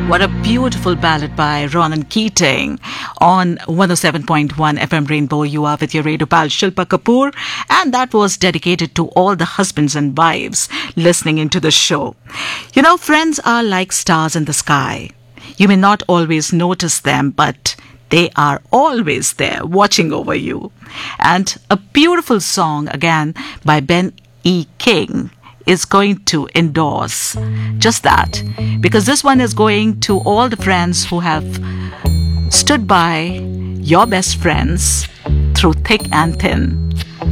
What a beautiful ballad by Ronan Keating on 107.1 FM Rainbow. You are with your radio pal Shilpa Kapoor, and that was dedicated to all the husbands and wives listening into the show. You know, friends are like stars in the sky. You may not always notice them, but they are always there watching over you. And a beautiful song again by Ben E. King is going to endorse just that, because this one is going to all the friends who have stood by your best friends through thick and thin.